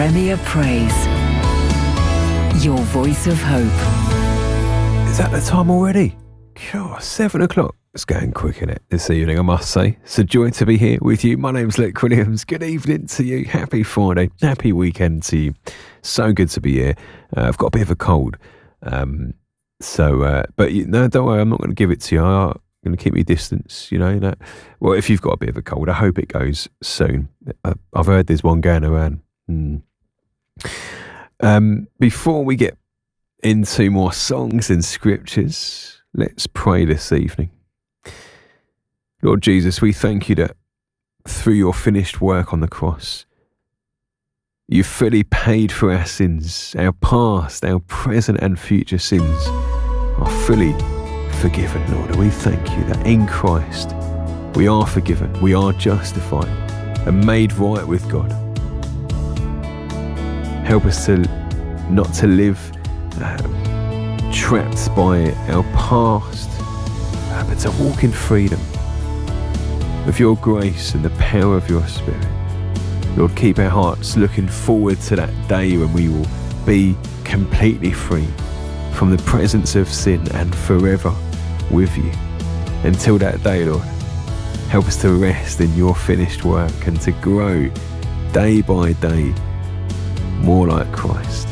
Premier Praise. Your voice of hope. Is that the time already? God, 7 o'clock. It's going quick, isn't it, this evening, I must say. It's a joy to be here with you. My name's Luke Williams. Good evening to you. Happy Friday. Happy weekend to you. So good to be here. I've got a bit of a cold. But don't worry, I'm not going to give it to you. I'm going to keep me distance, Well, if you've got a bit of a cold, I hope it goes soon. I've heard there's one going around. Before we get into more songs and scriptures, let's pray this evening. Lord Jesus, we thank you that through your finished work on the cross, you fully paid for our sins. Our past, our present and future sins are fully forgiven, Lord. And we thank you that in Christ we are forgiven, we are justified and made right with God. Help us to not to live trapped by our past, but to walk in freedom with your grace and the power of your Spirit. Lord, keep our hearts looking forward to that day when we will be completely free from the presence of sin and forever with you. Until that day, Lord, help us to rest in your finished work and to grow day by day more like Christ.